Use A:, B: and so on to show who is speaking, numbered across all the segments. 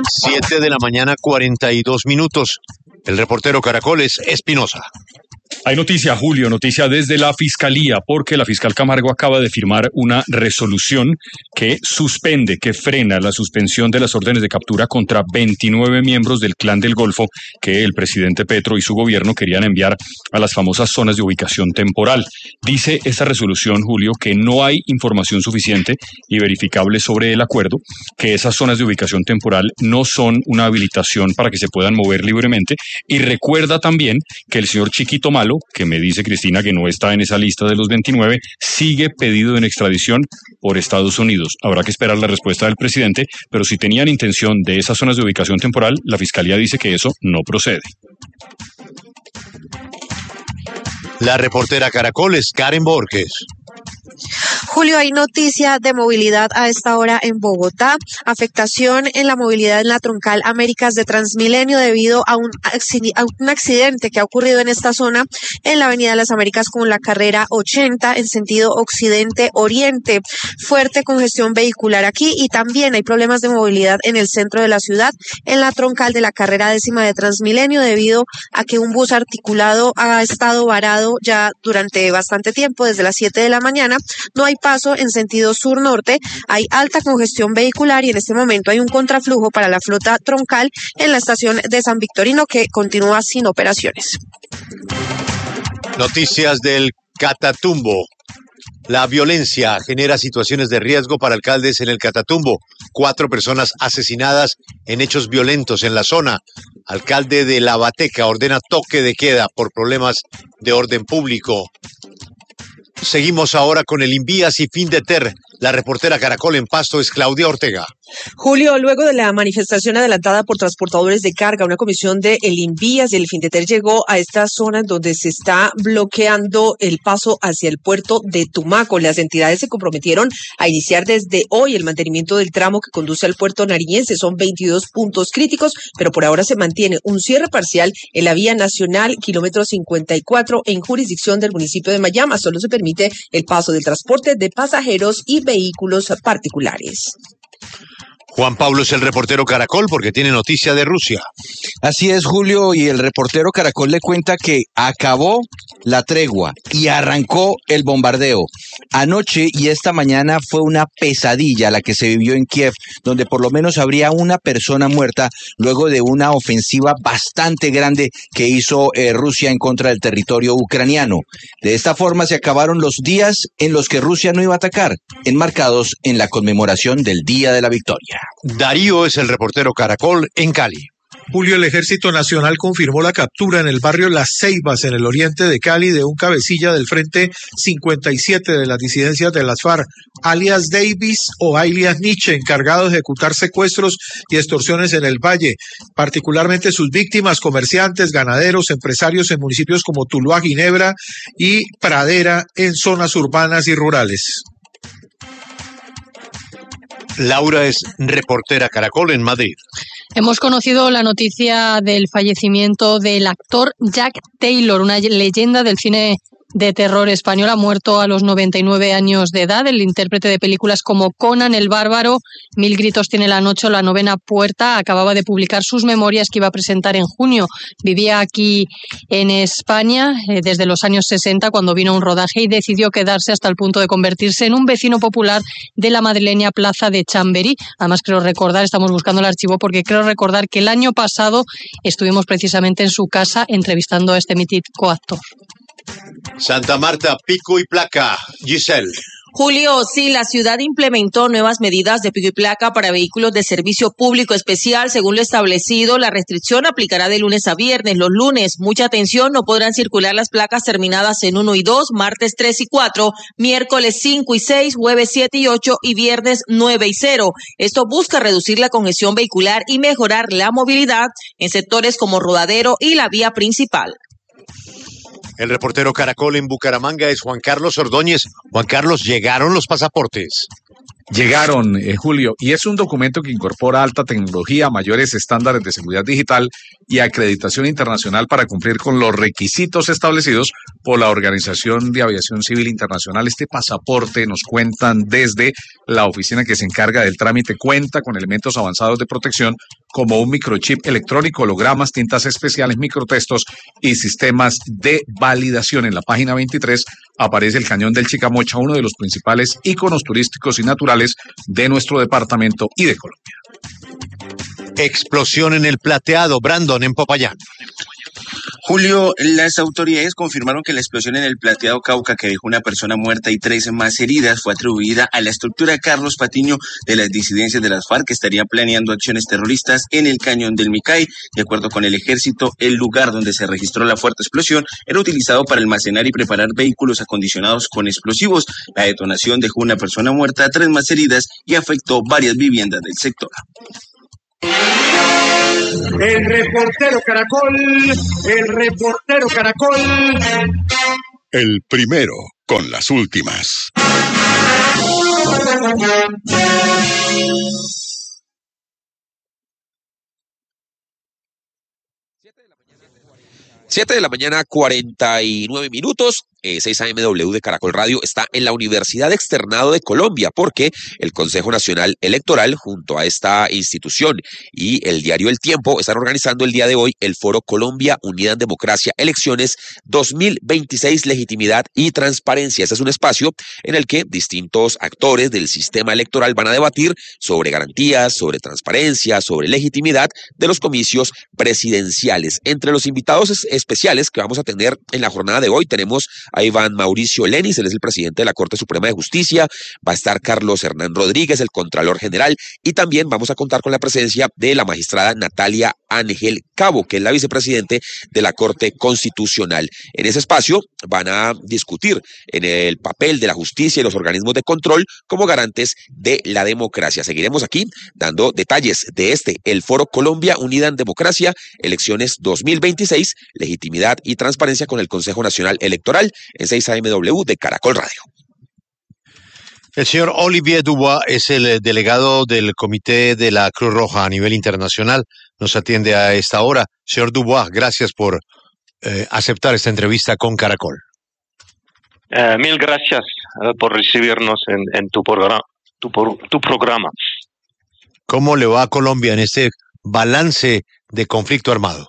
A: 7 de la mañana, 42 minutos. El reportero Caracol es Espinosa.
B: Hay noticia, Julio, noticia desde la Fiscalía, porque la fiscal Camargo acaba de firmar una resolución que suspende, que frena la suspensión de las órdenes de captura contra 29 miembros del Clan del Golfo que el presidente Petro y su gobierno querían enviar a las famosas zonas de ubicación temporal. Dice esta resolución, Julio, que no hay información suficiente y verificable sobre el acuerdo, que esas zonas de ubicación temporal no son una habilitación para que se puedan mover libremente, y recuerda también que el señor Chiquito Malo, que me dice Cristina que no está en esa lista de los 29, sigue pedido en extradición por Estados Unidos. Habrá que esperar la respuesta del presidente, pero si tenían intención de esas zonas de ubicación temporal, la Fiscalía dice que eso no procede.
A: La reportera Caracol es Karen Borges.
C: Julio, hay noticia de movilidad a esta hora en Bogotá. Afectación en la movilidad en la troncal Américas de Transmilenio debido a un accidente que ha ocurrido en esta zona en la Avenida de las Américas con la carrera 80 en sentido occidente-oriente. Fuerte congestión vehicular aquí y también hay problemas de movilidad en el centro de la ciudad en la troncal de la carrera 10ª de Transmilenio debido a que un bus articulado ha estado varado ya durante bastante tiempo, desde las 7 de la mañana. No hay paso en sentido sur-norte, hay alta congestión vehicular y en este momento hay un contraflujo para la flota troncal en la estación de San Victorino que continúa sin operaciones.
A: Noticias del Catatumbo. La violencia genera situaciones de riesgo para alcaldes en el Catatumbo. 4 personas asesinadas en hechos violentos en la zona. Alcalde de La Bateca ordena toque de queda por problemas de orden público. Seguimos ahora con el Invías y Findeter. La reportera Caracol en Pasto es Claudia Ortega.
D: Julio, luego de la manifestación adelantada por transportadores de carga, una comisión de el Invías y el Findeter llegó a esta zona donde se está bloqueando el paso hacia el puerto de Tumaco. Las entidades se comprometieron a iniciar desde hoy el mantenimiento del tramo que conduce al puerto nariñense. Son 22 puntos críticos, pero por ahora se mantiene un cierre parcial en la vía nacional, kilómetro 54, en jurisdicción del municipio de Mayama. Solo se permite el paso del transporte de pasajeros y vehículos particulares.
A: Juan Pablo es el reportero Caracol porque tiene noticia de Rusia.
E: Así es, Julio, y el reportero Caracol le cuenta que acabó la tregua y arrancó el bombardeo. Anoche y esta mañana fue una pesadilla la que se vivió en Kiev, donde por lo menos habría una persona muerta luego de una ofensiva bastante grande que hizo Rusia en contra del territorio ucraniano. De esta forma se acabaron los días en los que Rusia no iba a atacar, enmarcados en la conmemoración del Día de la Victoria.
A: Darío es el reportero Caracol en Cali.
F: Julio, el Ejército Nacional confirmó la captura en el barrio Las Ceibas, en el oriente de Cali, de un cabecilla del Frente 57 de las disidencias de las FARC, alias Davis o alias Nietzsche, encargado de ejecutar secuestros y extorsiones en el valle, particularmente sus víctimas, comerciantes, ganaderos, empresarios en municipios como Tuluá, Ginebra y Pradera, en zonas urbanas y rurales.
A: Laura es reportera Caracol en Madrid.
G: Hemos conocido la noticia del fallecimiento del actor Jack Taylor, una leyenda del cine de terror español. Ha muerto a los 99 años de edad. El intérprete de películas como Conan el Bárbaro, Mil gritos tiene la noche o La novena puerta, acababa de publicar sus memorias que iba a presentar en junio. Vivía aquí en España desde los años 60 cuando vino a un rodaje y decidió quedarse hasta el punto de convertirse en un vecino popular de la madrileña plaza de Chamberí. Además, creo recordar, estamos buscando el archivo porque creo recordar que el año pasado estuvimos precisamente en su casa entrevistando a este mítico actor.
A: Santa Marta, pico y placa. Giselle.
H: Julio, sí, la ciudad implementó nuevas medidas de pico y placa para vehículos de servicio público especial. Según lo establecido, la restricción aplicará de lunes a viernes. Los lunes, mucha atención, no podrán circular las placas terminadas en 1 y 2, martes 3 y 4, miércoles 5 y 6, jueves 7 y 8 y viernes 9 y 0. Esto busca reducir la congestión vehicular y mejorar la movilidad en sectores como Rodadero y la vía principal.
A: El reportero Caracol en Bucaramanga es Juan Carlos Ordóñez. Juan Carlos, ¿llegaron los pasaportes?
I: Llegaron, Julio, y es un documento que incorpora alta tecnología, mayores estándares de seguridad digital y acreditación internacional para cumplir con los requisitos establecidos por la Organización de Aviación Civil Internacional. Este pasaporte, nos cuentan desde la oficina que se encarga del trámite, cuenta con elementos avanzados de protección como un microchip electrónico, hologramas, tintas especiales, microtextos y sistemas de validación. En la página 23 aparece el Cañón del Chicamocha, uno de los principales íconos turísticos y naturales de nuestro departamento y de Colombia.
A: Explosión en el Plateado, Brandon, en Popayán.
J: Julio, las autoridades confirmaron que la explosión en el Plateado Cauca, que dejó una persona muerta y 13 más heridas, fue atribuida a la estructura Carlos Patiño de las disidencias de las FARC, que estarían planeando acciones terroristas en el Cañón del Micay. De acuerdo con el ejército, el lugar donde se registró la fuerte explosión era utilizado para almacenar y preparar vehículos acondicionados con explosivos. La detonación dejó una persona muerta, 3 más heridas y afectó varias viviendas del sector.
K: El reportero Caracol, el reportero Caracol.
L: El primero con las últimas.
M: 7 de la mañana, 49 minutos. 6 AMW de Caracol Radio está en la Universidad Externado de Colombia porque el Consejo Nacional Electoral junto a esta institución y el diario El Tiempo están organizando el día de hoy el Foro Colombia Unida en Democracia Elecciones 2026 Legitimidad y Transparencia. Este es un espacio en el que distintos actores del sistema electoral van a debatir sobre garantías, sobre transparencia, sobre legitimidad de los comicios presidenciales. Entre los invitados especiales que vamos a tener en la jornada de hoy tenemos a Iván Mauricio Lenis, él es el presidente de la Corte Suprema de Justicia, va a estar Carlos Hernán Rodríguez, el Contralor General, y también vamos a contar con la presencia de la magistrada Natalia Ángel Cabo, que es la vicepresidente de la Corte Constitucional. En ese espacio van a discutir en el papel de la justicia y los organismos de control como garantes de la democracia. Seguiremos aquí dando detalles de el Foro Colombia Unida en Democracia, Elecciones 2026, Legitimidad y Transparencia con el Consejo Nacional Electoral en 6 AMW de Caracol Radio.
A: El señor Olivier Dubois es el delegado del Comité de la Cruz Roja a nivel internacional. Nos atiende a esta hora. Señor Dubois, gracias por aceptar esta entrevista con Caracol.
N: Mil gracias por recibirnos en tu programa.
A: ¿Cómo le va a Colombia en este balance de conflicto armado?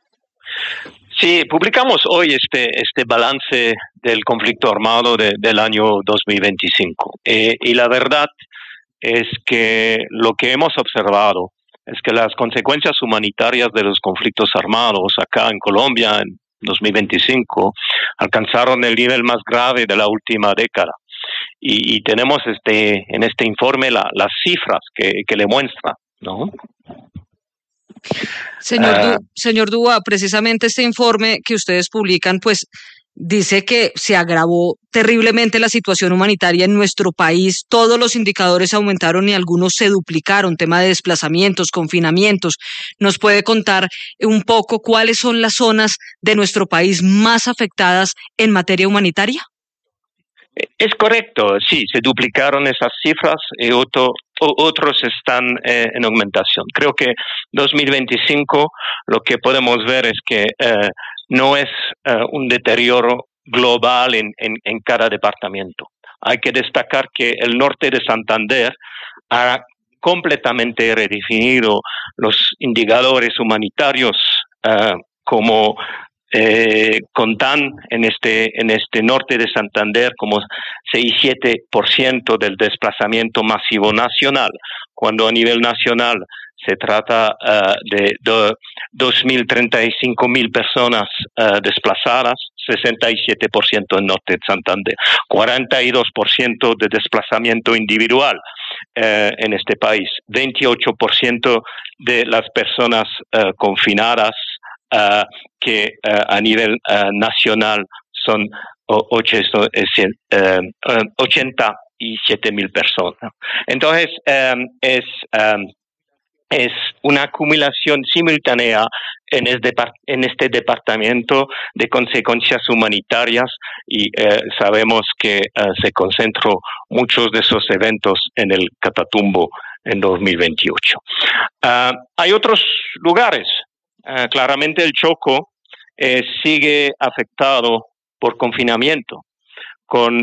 N: Sí, publicamos hoy este balance del conflicto armado del año 2025. Y la verdad es que lo que hemos observado es que las consecuencias humanitarias de los conflictos armados acá en Colombia en 2025 alcanzaron el nivel más grave de la última década. Y tenemos en este informe las cifras que le muestran, ¿no?
O: Señor Dubois, precisamente este informe que ustedes publican, pues dice que se agravó terriblemente la situación humanitaria en nuestro país. Todos los indicadores aumentaron y algunos se duplicaron. Tema de desplazamientos, confinamientos. ¿Nos puede contar un poco cuáles son las zonas de nuestro país más afectadas en materia humanitaria?
N: Es correcto, sí, se duplicaron esas cifras y otros están en aumentación. Creo que 2025 lo que podemos ver es que no es un deterioro global en cada departamento. Hay que destacar que el norte de Santander ha completamente redefinido los indicadores humanitarios como contan en este norte de Santander como 6-7% del desplazamiento masivo nacional, cuando a nivel nacional se trata de 2.035.000 personas desplazadas, 67% en norte de Santander, 42% de desplazamiento individual en este país, 28% de las personas confinadas, que a nivel nacional son 87.000 personas. Entonces, es una acumulación simultánea en este departamento de consecuencias humanitarias y sabemos que se concentran muchos de esos eventos en el Catatumbo en 2028. Hay otros lugares. Claramente el Chocó sigue afectado por confinamiento, con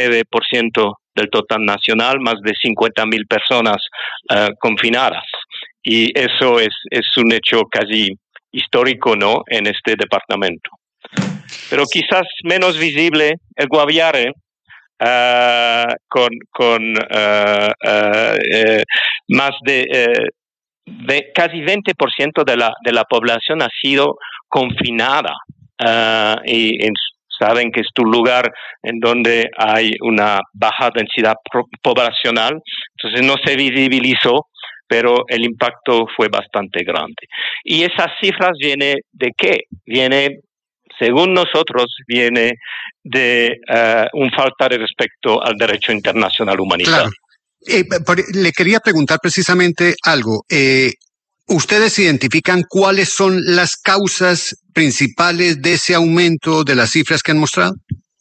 N: 29% del total nacional, más de 50.000 personas confinadas. Y eso es un hecho casi histórico, ¿no?, en este departamento. Pero quizás menos visible el Guaviare, con más de casi 20% de la población ha sido confinada, y saben que es un lugar en donde hay una baja densidad poblacional, entonces no se visibilizó, pero el impacto fue bastante grande. Y esas cifras vienen ¿de qué? Según nosotros, viene de un falta de respeto al derecho internacional humanitario.
P: Claro. Le quería preguntar precisamente algo. ¿Ustedes identifican cuáles son las causas principales de ese aumento de las cifras que han mostrado?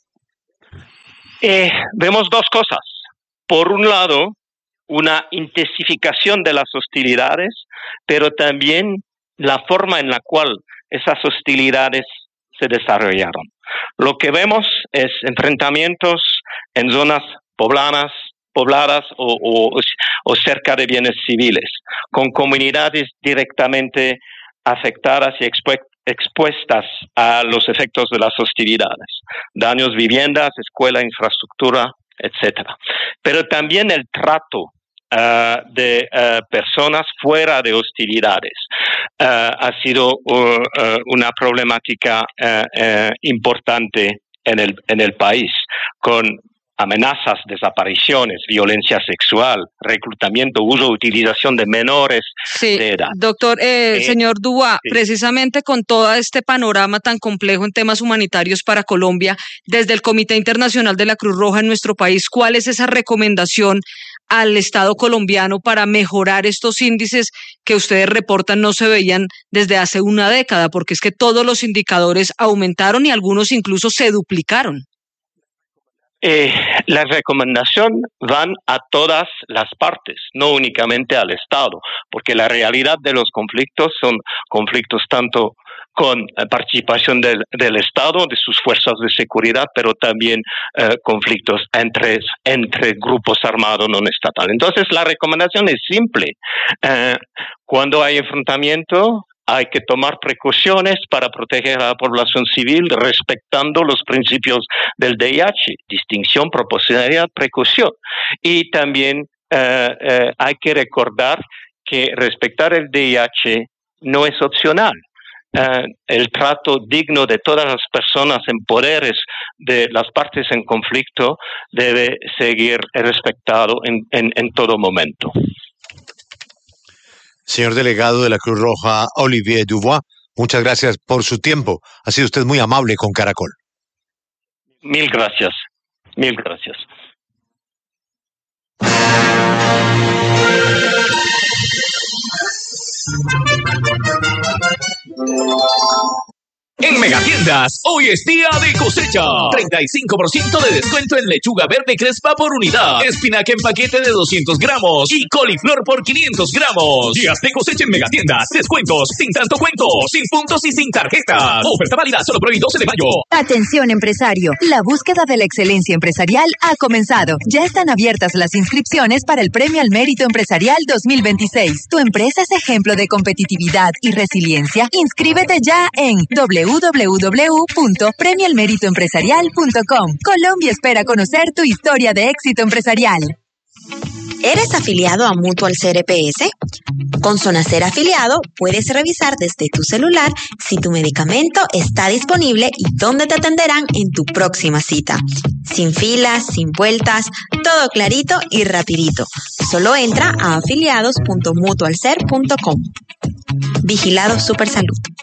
N: Vemos dos cosas. Por un lado, una intensificación de las hostilidades, pero también la forma en la cual esas hostilidades se desarrollaron. Lo que vemos es enfrentamientos en zonas pobladas o cerca de bienes civiles, con comunidades directamente afectadas y expuestas a los efectos de las hostilidades, daños, viviendas, escuela, infraestructura, etcétera. Pero también el trato de personas fuera de hostilidades ha sido una problemática importante en el país, con amenazas, desapariciones, violencia sexual, reclutamiento, uso, utilización de menores de edad.
O: Doctor, señor Dubois, precisamente con todo este panorama tan complejo en temas humanitarios para Colombia, desde el Comité Internacional de la Cruz Roja en nuestro país, ¿cuál es esa recomendación al Estado colombiano para mejorar estos índices que ustedes reportan no se veían desde hace una década? Porque es que todos los indicadores aumentaron y algunos incluso se duplicaron.
N: La recomendación van a todas las partes, no únicamente al Estado, porque la realidad de los conflictos son conflictos tanto con participación del Estado, de sus fuerzas de seguridad, pero también conflictos entre grupos armados no estatales. Entonces, la recomendación es simple. Cuando hay enfrentamiento, hay que tomar precauciones para proteger a la población civil respetando los principios del DIH, distinción, proporcionalidad, precaución. Y también hay que recordar que respetar el DIH no es opcional. El trato digno de todas las personas en poderes de las partes en conflicto debe seguir respetado en todo momento.
A: Señor delegado de la Cruz Roja, Olivier Dubois, muchas gracias por su tiempo. Ha sido usted muy amable con Caracol.
N: Mil gracias. Mil gracias.
Q: En Megatiendas, hoy es día de cosecha. 35% de descuento en lechuga verde crespa por unidad, espinaca en paquete de 200 gramos y coliflor por 500 gramos. Días de cosecha en Megatiendas. Descuentos sin tanto cuento, sin puntos y sin tarjetas. Oferta válida solo por el 12 de mayo.
R: Atención, empresario. La búsqueda de la excelencia empresarial ha comenzado. Ya están abiertas las inscripciones para el Premio al Mérito Empresarial 2026. ¿Tu empresa es ejemplo de competitividad y resiliencia? Inscríbete ya en www.premioalmeritoempresarial.com. Colombia espera conocer tu historia de éxito empresarial.
S: ¿Eres afiliado a Mutual Ser EPS? Con Zonacer Afiliado puedes revisar desde tu celular si tu medicamento está disponible y dónde te atenderán en tu próxima cita. Sin filas, sin vueltas, todo clarito y rapidito. Solo entra a afiliados.mutualser.com. Vigilado Supersalud.